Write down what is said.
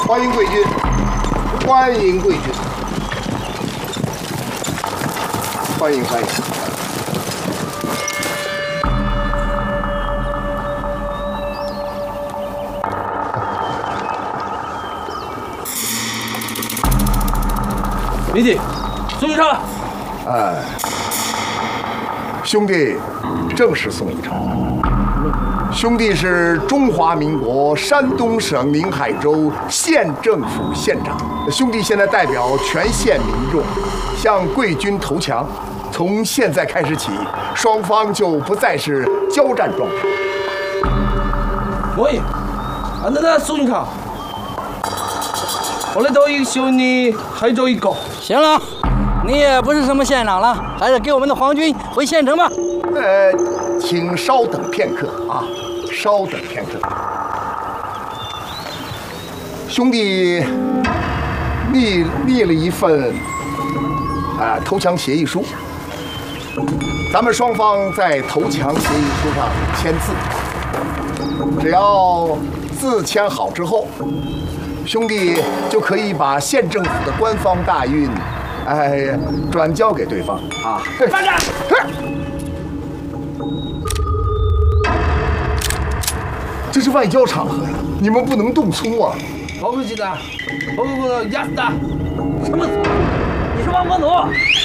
欢迎贵军，欢迎贵军，欢迎欢迎。 民警，宋一超。 哎，兄弟，正是宋一超。兄弟是中华民国山东省临海州县政府县长。兄弟现在代表全县民众向贵军投降。从现在开始起，双方就不再是交战状态。 喂，那宋一超，我来到一个兄弟还找一个。 行了，你也不是什么县长了，还是给我们的皇军回县城吧。 请稍等片刻啊，稍等片刻。兄弟立了一份投降协议书，咱们双方在投降协议书上签字，只要字签好之后，兄弟就可以把县政府的官方大运，转交给对方啊。 班长。 这是外交场合呀，你们不能动粗啊！ 报告局长，报告压死他！什么？你是王光祖？